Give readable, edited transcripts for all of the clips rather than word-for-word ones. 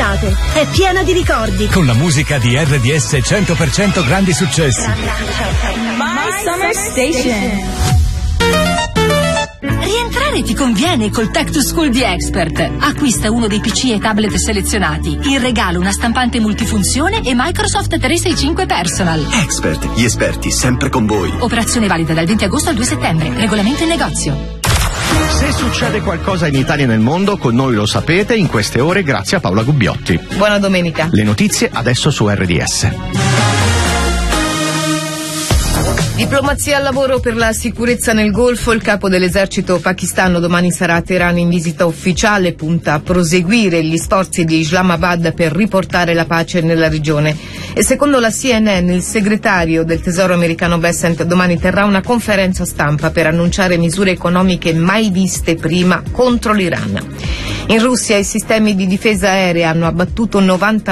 d'estate, è piena di ricordi. Con la musica di RDS 100% grandi successi. My Summer Station. Rientrare ti conviene col Tech to School di Expert. Acquista uno dei PC e tablet selezionati. In regalo una stampante multifunzione e Microsoft 365 Personal. Expert, gli esperti sempre con voi. Operazione valida dal 20 agosto al 2 settembre. Regolamento in negozio. Se succede qualcosa in Italia e nel mondo, con noi lo sapete in queste ore grazie a Paola Gubbiotti. Buona domenica. Le notizie adesso su RDS. Diplomazia al lavoro per la sicurezza nel Golfo. Il capo dell'esercito pakistano domani sarà a Teheran in visita ufficiale, punta a proseguire gli sforzi di Islamabad per riportare la pace nella regione. E secondo la CNN il segretario del Tesoro americano Bessent domani terrà una conferenza stampa per annunciare misure economiche mai viste prima contro l'Iran. In Russia i sistemi di difesa aerea hanno abbattuto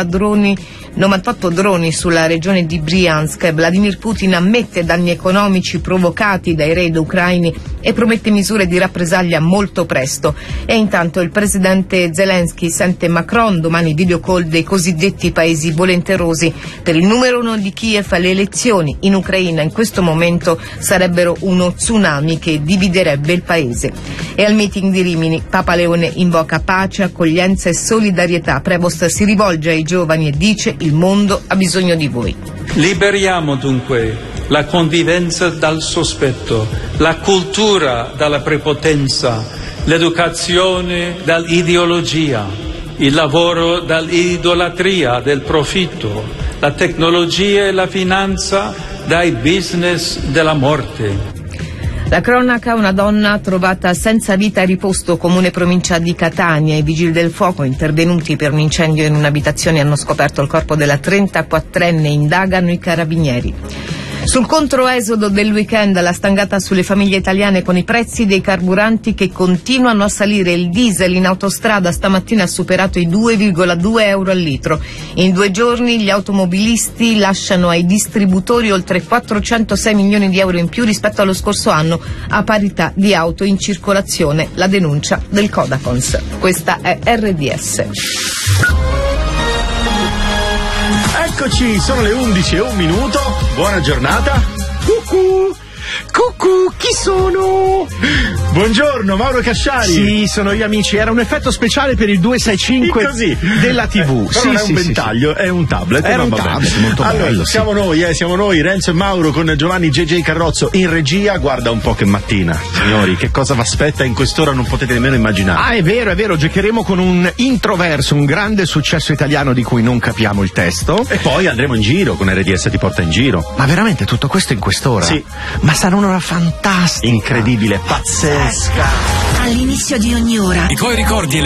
98 droni sulla regione di Bryansk. Vladimir Putin ammette danni economici provocati dai raid ucraini e promette misure di rappresaglia molto presto. E intanto il presidente Zelensky sente Macron domani video call dei cosiddetti paesi volenterosi. Per il numero uno di Kiev le elezioni in Ucraina in questo momento sarebbero uno tsunami che dividerebbe il paese. E al meeting di Rimini Papa Leone invoca pace, accoglienza e solidarietà. Prevost si rivolge ai giovani e dice: il mondo ha bisogno di voi. Liberiamo dunque la convivenza dal sospetto, la cultura dalla prepotenza, l'educazione dall'ideologia, il lavoro dall'idolatria del profitto, la tecnologia e la finanza dai business della morte. La cronaca: una donna trovata senza vita a Riposto, comune provincia di Catania. I vigili del fuoco intervenuti per un incendio in un'abitazione hanno scoperto il corpo della 34enne, indagano i carabinieri. Sul controesodo del weekend, la stangata sulle famiglie italiane con i prezzi dei carburanti che continuano a salire. Il diesel in autostrada stamattina ha superato i 2,2 euro al litro. In 2 giorni gli automobilisti lasciano ai distributori oltre 406 milioni di euro in più rispetto allo scorso anno, a parità di auto in circolazione. La denuncia del Codacons. Questa è RDS. Eccoci, sono le 11:01. Buona giornata. Cucù, chi sono? Buongiorno, Mauro Casciari. Sì, sono io, amici. Era un effetto speciale per il 265 così della TV. Però non è un ventaglio, è un tablet. Era un tablet, molto allora, bello. Siamo noi, Renzo e Mauro, con Giovanni JJ Carrozzo in regia. Guarda un po' che mattina, signori, che cosa vi aspetta in quest'ora non potete nemmeno immaginare. Ah, è vero, giocheremo con un introverso, un grande successo italiano di cui non capiamo il testo. E poi andremo in giro, con RDS ti porta in giro. Ma veramente tutto questo in quest'ora? Sì. Ma sarà un'ora fantastica. Incredibile, pazzesca. All'inizio di ogni ora I tuoi ricordi e le